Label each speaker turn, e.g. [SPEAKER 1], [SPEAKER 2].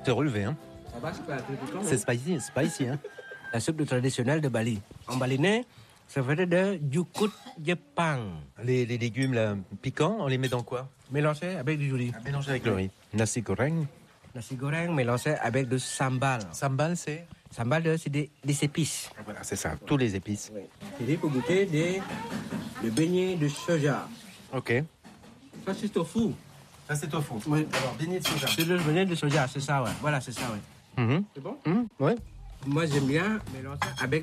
[SPEAKER 1] C'est relevé, hein.
[SPEAKER 2] Ça va, c'est pas un peu piquant,
[SPEAKER 1] C'est spicy, hein.
[SPEAKER 2] La soupe traditionnelle de Bali. En balinais, ça veut dire jukut Jepang.
[SPEAKER 1] Les légumes là, piquants, on les met dans quoi?
[SPEAKER 2] Mélangé avec du riz.
[SPEAKER 1] Mélanger avec le riz. Nasi goreng.
[SPEAKER 2] Nasi goreng mélangé avec du sambal.
[SPEAKER 1] Sambal, c'est?
[SPEAKER 2] Sambal, c'est des épices.
[SPEAKER 1] Voilà, c'est ça, tous les épices.
[SPEAKER 2] Oui. C'est pour goûter des beignets de soja.
[SPEAKER 1] Ok.
[SPEAKER 2] Ça, c'est tofu.
[SPEAKER 1] Ça, c'est tofu.
[SPEAKER 2] Oui.
[SPEAKER 1] Alors, beignet de soja.
[SPEAKER 2] C'est le beignet de soja, c'est ça, ouais. Voilà, c'est ça, ouais. C'est bon?
[SPEAKER 1] Ouais.
[SPEAKER 2] Moi, j'aime bien mélanger avec